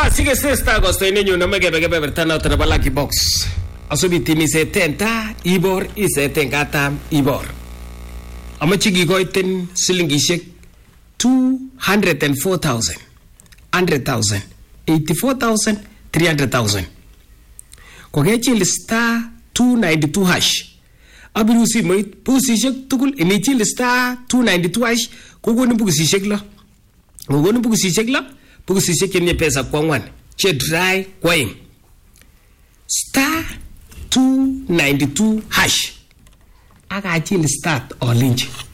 Sige star kosto inenyu na kebeberta noto nebo Lucky Box. Asubiti miseten ta ibor iseten katam ibor. Amache kikoiten silingishek 204,000, 100,000, 84,000, 300,000. Kokechil star 292 hash. Abiru simoit busishek tugul inichil star 292 hash kokonin busishek lo. Kokonin busishek lo. Busishek yenye pesa kwa ngwan. Che dry kwaing. Star 292 hash. Akachil start olinji.